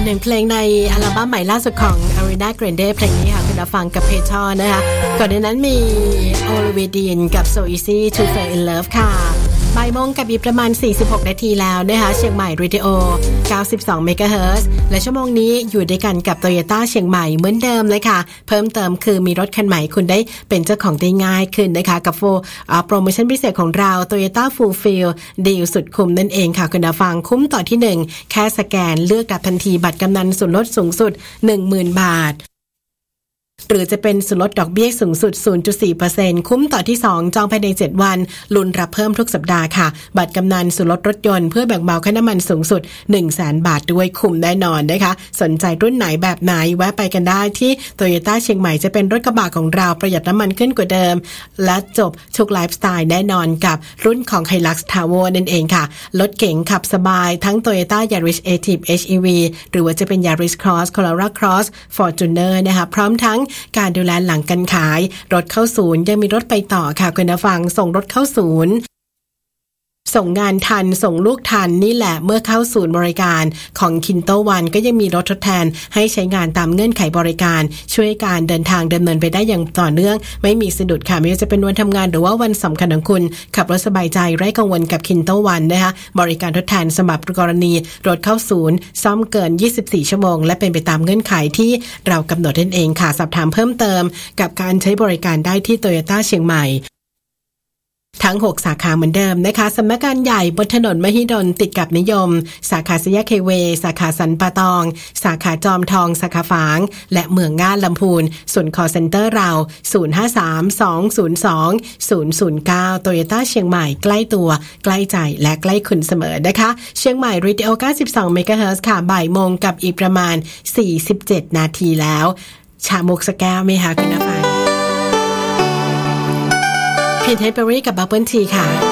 หนึ่งเพลงในอัลบั้มใหม่ล่าสุดของ Ariana Grande เพลงนี้ค่ะคุณฟังกับเพชรนะคะก่อนหน้านั้นมี Olivia Dean กับ So Easy to Fall in Love ค่ะบ่ายโมงกับอีกประมาณ46นาทีแล้วนะคะเชียงใหม่ Radio 92 MHz และชั่วโมงนี้อยู่ด้วยกันกับ Toyota เชียงใหม่เหมือนเดิมเลยค่ะเพิ่มเติมคือมีรถคันใหม่คุณได้เป็นเจ้าของได้ง่ายขึ้นนะคะกับโปรโมชั่นพิเศษของเรา Toyota Fulfill ดีลสุดคุ้มนั่นเองค่ะคุณฟังคุ้มต่อที่1แค่สแกนเลือกรับทันทีบัตรกำนันส่วนลดสูงสุด 10,000 บาทหรือจะเป็นส่วนลดดอกเบี้ยสูงสุด 0.4% คุ้มต่อที่2จองภายใน7วันลุ้นรับเพิ่มทุกสัปดาห์ค่ะบัตรกำนันส่วนลดรถยนต์เพื่อแบ่งเบาค่าน้ำมันสูงสุด 100,000 บาทด้วยคุ้มแน่นอนนะคะสนใจรุ่นไหนแบบไหนแวะไปกันได้ที่ Toyota เชียงใหม่จะเป็นรถกระบะของเราประหยัดน้ำมันขึ้นกว่าเดิมและจบทุกไลฟ์สไตล์แน่นอนกับรุ่นของ Hilux Tavo นั่นเองค่ะรถเก๋งขับสบายทั้ง Toyota Yaris Active HEV หรือว่าจะเป็น Yaris Cross Corolla Cross Fortuner นะคะพร้อมทั้งการดูแลหลังการขายรถเข้าศูนย์ยังมีรถไปต่อค่ะคุณผู้ฟังส่งรถเข้าศูนย์ส่งงานทันส่งลูกทันนี่แหละเมื่อเข้าศูนย์บริการของ Kinto One ก็ยังมีรถทดแทนให้ใช้งานตามเงื่อนไขบริการช่วยการเดินทางดำเนินไปได้อย่างต่อเนื่องไม่มีสะดุดค่ะไม่ว่าจะเป็นวันทำงานหรือว่าวันสำคัญของคุณขับรถสบายใจไร้กังวลกับ Kinto One นะคะบริการทดแทนสำหรับกรณีรถเข้าศูนย์ซ่อมเกิน24ชั่วโมงและเป็นไปตามเงื่อนไขที่เรากำหนดนั่นเองค่ะสอบถามเพิ่มเติมกับการใช้บริการได้ที่ Toyota เชียงใหม่ทั้ง6สาขาเหมือนเดิมนะคะสำนักงานใหญ่บนถนนมหิดลติดกับนิยมสาขาสยามเคเวสาขาสันป่าตองสาขาจอมทองสาขาฝางและเมืองง่านลำพูนส่วน call center เรา 053-202-009 Toyota เชียงใหม่ใกล้ตัวใกล้ใจและใกล้คุณเสมอนะคะเชียงใหม่ Radio 92 MHz ค่ะบ่ายโมงกับอีกประมาณ47นาทีแล้วชามุกสแก้วไหมคะคุณผู้ฟังพีทเฮเบอรี่กับบับเบิ้ลทีค่ะ